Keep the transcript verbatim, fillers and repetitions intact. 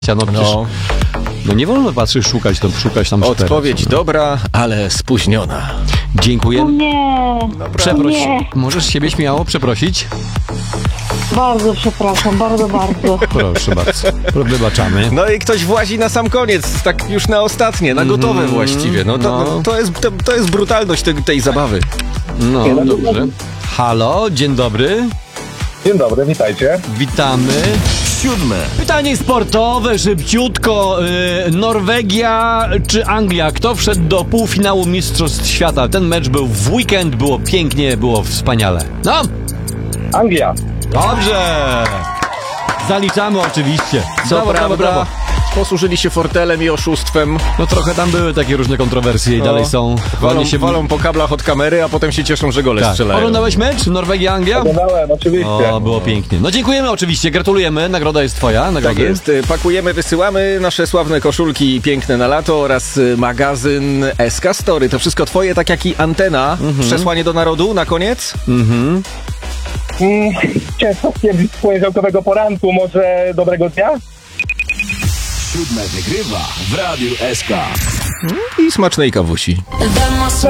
No, no. no nie wolno patrzeć, szukać tam, szukać tam Odpowiedź cztery, no. dobra, ale spóźniona. Dziękuję. O nie. Przeproś. Nie. Możesz siebie śmiało przeprosić? Bardzo przepraszam, bardzo, bardzo. Proszę bardzo. Wybaczamy. No i ktoś włazi na sam koniec, tak już na ostatnie, na gotowe Mm, właściwie. No to, no. no, to, jest, to, to jest brutalność tej, tej zabawy. No, dobrze. Halo, dzień dobry. Dzień dobry, witajcie. Witamy. Siódme. Pytanie sportowe, szybciutko. Yy, Norwegia czy Anglia? Kto wszedł do półfinału Mistrzostw Świata? Ten mecz był w weekend, było pięknie, było wspaniale. No! Anglia. Dobrze! Zaliczamy oczywiście. Co Brawo, prawda, brawo, brawo. posłużyli się fortelem i oszustwem. No trochę tam były takie różne kontrowersje i No. dalej są. Walą, Walnie się walą po kablach od kamery, a potem się cieszą, że gole tak. strzelają. Oglądałeś mecz? Norwegia-Anglia? Oglądałem, oczywiście. O, było pięknie. No dziękujemy oczywiście, gratulujemy. Nagroda jest twoja. Tak Nagrody. jest, pakujemy, wysyłamy nasze sławne koszulki piękne na lato oraz magazyn S K Story. To wszystko twoje, tak jak i antena. Mhm. Przesłanie do narodu na koniec? Mhm. Mm, ciężko stwierdzić z poniedziałkowego poranku, może dobrego dnia? Siódme wygrywa w Radiu S K. I smacznej kawusi. Demos